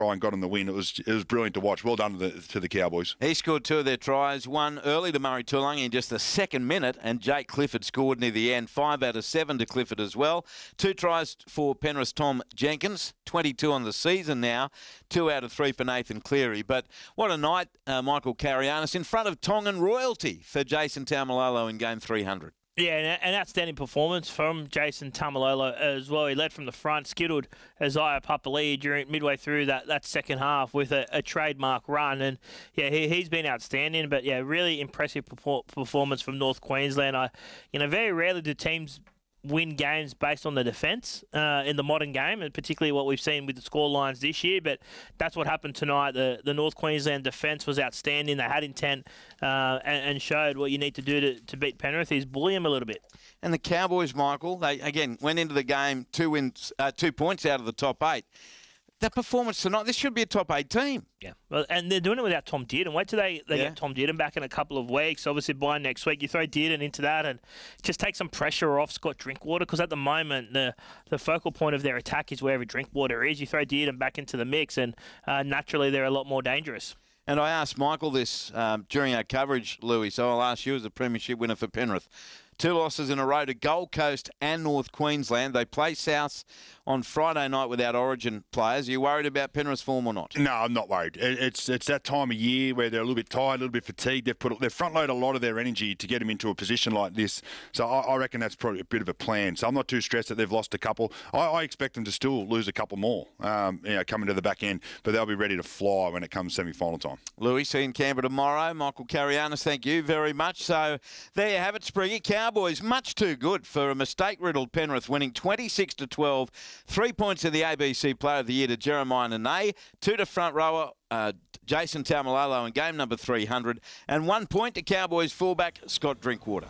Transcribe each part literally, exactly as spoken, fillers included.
Ryan got on the win. It was it was brilliant to watch. Well done to the, to the Cowboys. He scored two of their tries, one early to Murray Tuilagi in just the second minute, and Jake Clifford scored near the end, five out of seven to Clifford as well. Two tries for Penrith's Tom Jenkins, twenty-two on the season now, two out of three for Nathan Cleary. But what a night, uh, Michael Carianis, in front of Tongan royalty for Jason Taumalolo in game three hundred. Yeah, an outstanding performance from Jason Taumalolo as well. He led from the front, skittled Isaiah Papali'i during midway through that, that second half with a, a trademark run. And, yeah, he, he's been outstanding. But, yeah, really impressive performance from North Queensland. I, you know, very rarely do teams win games based on the defence uh, in the modern game, and particularly what we've seen with the score lines this year. But that's what happened tonight. The the North Queensland defence was outstanding. They had intent uh, and, and showed what you need to do to, to beat Penrith is bully them a little bit. And the Cowboys, Michael, they, again, went into the game two wins, uh, two points out of the top eight. That performance tonight, this should be a top eight team. Yeah, well, and they're doing it without Tom Dearden. Wait till they, they yeah. get Tom Dearden back in a couple of weeks. Obviously, by next week, you throw Dearden into that and just take some pressure off Scott Drinkwater, because at the moment, the, the focal point of their attack is wherever Drinkwater is. You throw Dearden back into the mix, and uh, naturally, they're a lot more dangerous. And I asked Michael this um, during our coverage, Louis, so I'll ask you as a premiership winner for Penrith. Two losses in a row to Gold Coast and North Queensland. They play Souths on Friday night without Origin players. Are you worried about Penrith's form or not? No, I'm not worried. It's it's that time of year where they're a little bit tired, a little bit fatigued. They've put they've front loaded a lot of their energy to get them into a position like this. So I, I reckon that's probably a bit of a plan. So I'm not too stressed that they've lost a couple. I, I expect them to still lose a couple more, um, you know, coming to the back end. But they'll be ready to fly when it comes semi-final time. Louis, see you in Canberra tomorrow. Michael Carianis, thank you very much. So there you have it, Spriggy. Cowboys much too good for a mistake-riddled Penrith, winning twenty-six to twelve. Three points of the A B C Player of the Year to Jeremiah Nene, two to front rower uh, Jason Taumalolo in game number three hundred, and one point to Cowboys fullback Scott Drinkwater.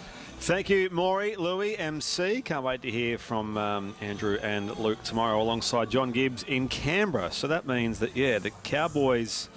Thank you, Maury, Louis, M C. Can't wait to hear from um, Andrew and Luke tomorrow alongside John Gibbs in Canberra. So that means that, yeah, the Cowboys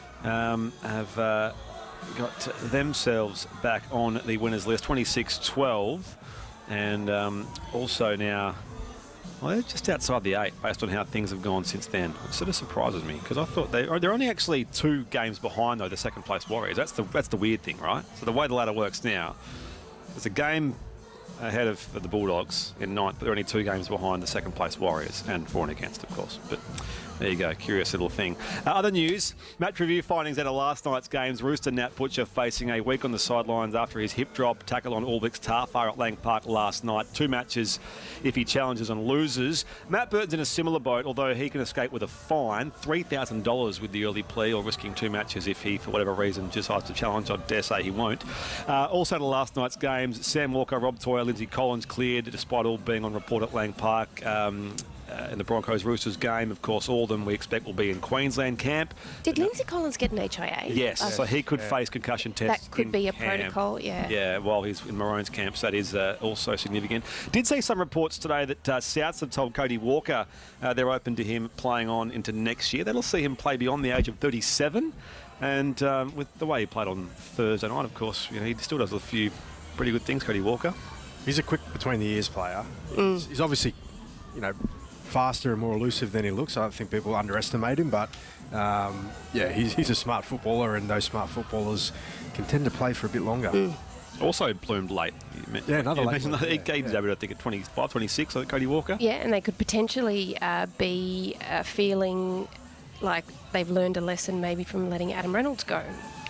um, have uh, got themselves back on the winners list, twenty-six twelve. And um, also now, well, they're just outside the eight based on how things have gone since then. It sort of surprises me because I thought they are, they're only actually two games behind, though, the second place Warriors. That's the that's the weird thing, right? So the way the ladder works now, there's a game ahead of the Bulldogs in ninth, but they're only two games behind the second place Warriors and for and against, of course. But there you go, curious little thing. Uh, other news, match review findings out of last night's games. Rooster Nat Butcher facing a week on the sidelines after his hip drop tackle on Albix Tarfar at Lang Park last night. Two matches if he challenges and loses. Matt Burton's in a similar boat, although he can escape with a fine, three thousand dollars with the early plea, or risking two matches if he, for whatever reason, decides to challenge. I dare say he won't. Uh, also to last night's games, Sam Walker, Rob Toyer, Lindsay Collins cleared, despite all being on report at Lang Park. Um, Uh, in the Broncos-Roosters game, of course, all of them we expect will be in Queensland camp. Did Lindsay Collins get an H I A? Yes, Oh. so he could yeah. face concussion tests. That could be a camp. protocol, yeah. Yeah, while he's in Maroons camp, so that is uh, also significant. Did see some reports today that uh, Souths have told Cody Walker uh, they're open to him playing on into next year. That'll see him play beyond the age of thirty-seven. And um, with the way he played on Thursday night, of course, you know, he still does a few pretty good things, Cody Walker. He's a quick between-the-ears player. Mm. He's, he's obviously, you know, faster and more elusive than he looks. I don't think people underestimate him, but um, yeah, he's, he's a smart footballer, and those smart footballers can tend to play for a bit longer. Mm. Also bloomed late. Yeah, another yeah, late. He Yeah, debuted, yeah. I think, at twenty-five, twenty-six, I think, Cody Walker. Yeah, and they could potentially uh, be uh, feeling like they've learned a lesson maybe from letting Adam Reynolds go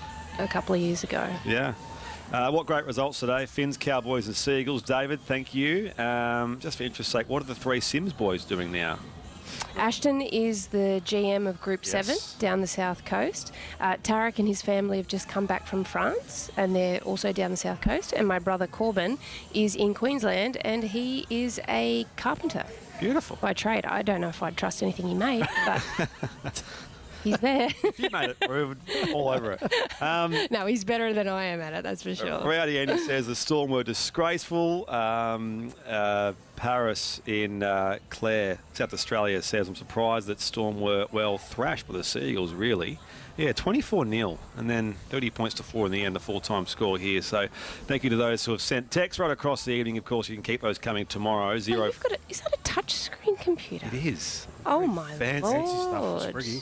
a couple of years ago. Yeah. Uh, what great results today. Finns, Cowboys and Seagulls. David, thank you. Um, just for interest's sake, what are the three Sims boys doing now? Ashton is the G M of Group Yes. seven down the south coast. Uh, Tarek and his family have just come back from France, and they're also down the south coast. And my brother Corbin is in Queensland, and he is a carpenter. Beautiful. By trade. I don't know if I'd trust anything he made, but... He's there. If you made it, we would all over it. Um, No, he's better than I am at it, that's for sure. Rowdy Andy says the Storm were disgraceful. Um, uh, Paris in uh, Clare, South Australia says, I'm surprised that Storm were well thrashed by the Seagulls, really. Yeah, twenty-four nil and then thirty points to four in the end, the full-time score here. So thank you to those who have sent texts right across the evening. Of course, you can keep those coming tomorrow. Oh, Zero. you've got a, is that a touch screen computer? It is. Oh, my fancy Lord. stuff for Spriggy.